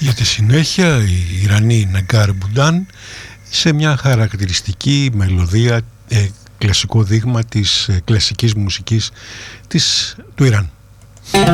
Για τη συνέχεια η Ιρανή Ναγκάρ Μπουντάν σε μια χαρακτηριστική μελωδία, κλασικό δείγμα της κλασικής μουσικής του Ιράν.